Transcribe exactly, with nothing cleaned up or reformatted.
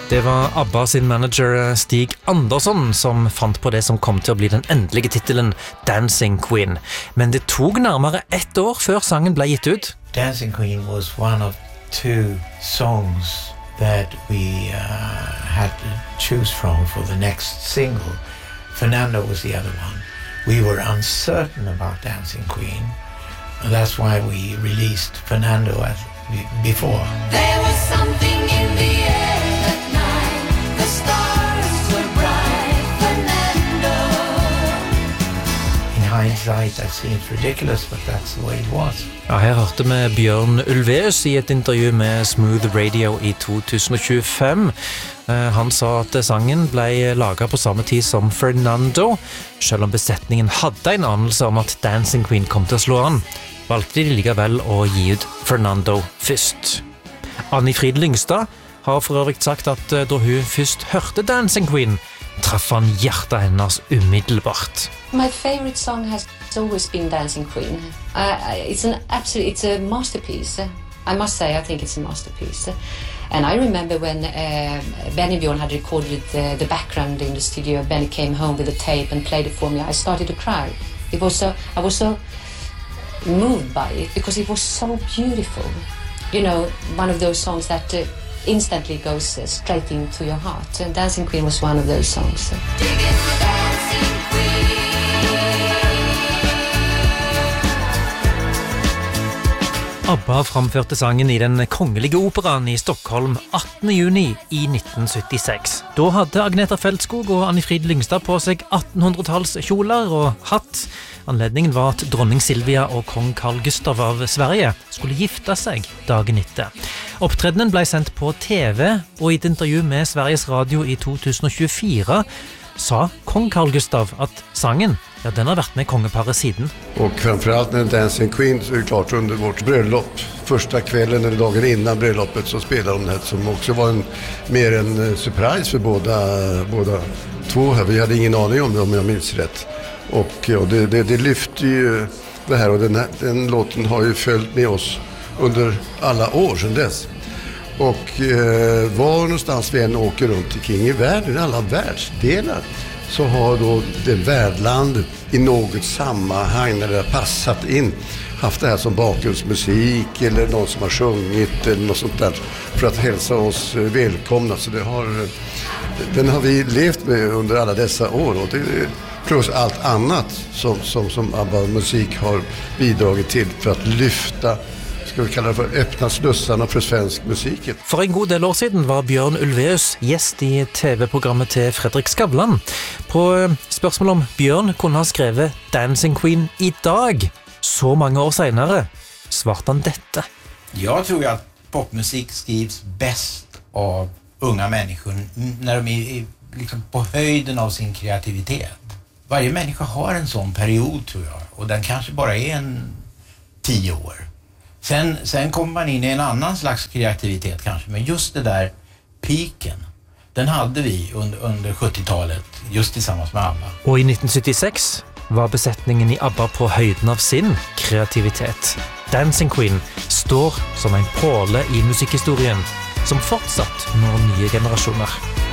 Det var ABBA sin manager Stig Andersson som fant på det som kom til å bli den endelige titelen Dancing Queen. Men det tog nærmere ett år før sangen ble gitt ut. Dancing Queen was one of two songs that we uh, had to choose from for the next single. Fernando was the other one. We were uncertain about Dancing Queen, and that's why we released Fernando as before. There was something in the air that night. The stars were bright, Fernando. In hindsight, that seems ridiculous, but that's the way it was. Ja, her hørte vi Bjørn Ulvaeus i et intervju med Smooth Radio i to tusen tjuefem. Han sa at sangen ble laget på samme tid som Fernando, selv om besetningen hadde en anelse om at Dancing Queen kom til å slå an. Valgte de likevel å gi ut Fernando først. Anni Frid Lyngstad har for øvrig sagt at da hun først hørte Dancing Queen, traff han hjertet hennes umiddelbart. My favorite song has always been Dancing Queen. Uh, it's an absolute, it's a masterpiece. I must say, I think it's a masterpiece. And I remember when uh, Benny Bjorn had recorded the, the background in the studio. Benny came home with a tape and played it for me. I started to cry. It was so, I was so moved by it because it was so beautiful. You know, one of those songs that uh, instantly goes uh, straight into your heart. And Dancing Queen was one of those songs. ABBA framførte sangen i den kongelige operaen i Stockholm attende juni i nitten syttiseks. Da hadde Agneta Feldskog og Anni Frid Lyngstad på seg attenhundretalls kjoler og hatt. Anledningen var at dronning Silvia og kong Carl Gustav av Sverige skulle gifte seg dagen etter. Opptredenen ble sendt på T V, og i et intervju med Sveriges Radio i to tusen tjuefire sa kong Carl Gustav at sangen, ja, den har vært med kongeparet siden. Och framförallt när Dancing Queen så är det klart under vårt bröllop. Första kvällen eller dagen innan bröllopet så spelade de det som också var en, mer en surprise för båda, båda två här. Vi hade ingen aning om det om jag minns rätt. Och ja, det, det, det lyfte ju det här och den, här, den låten har ju följt med oss under alla år sedan dess. Och eh, var någonstans vi än åker runt omkring i världen, i alla världsdelar, så har då det värdlandet i något sammanhang när det har passat in haft det här som bakgrundsmusik eller någon som har sjungit eller något sånt där för att hälsa oss välkomna. Så det har, den har vi levt med under alla dessa år, och det plus allt annat som, som, som ABBA-musik har bidragit till för att lyfta, ska vi kalla det för öppna slussarna för svensk musik. For en god del år siden var Bjørn Ulvaeus gjest i T V-programmet til Fredrik Skavlan. På spørsmål om Bjørn kunne ha skrevet Dancing Queen i dag, så mange år senere, svarte han dette. Jag tror att popmusik skrivs bäst av unga människor när de är liksom på höjden av sin kreativitet. Varje människa har en sån period, tror jag, och den kanske bara är en tio år. Sen, sen kommer man in i en annan slags kreativitet kanske, men just det där piken, den hade vi under, under sjuttiotalet just tillsammans med ABBA. Og i nitten syttiseks var besetningen i ABBA på høyden av sin kreativitet. Dancing Queen står som en påle i musikkhistorien som fortsatt når nye generasjoner.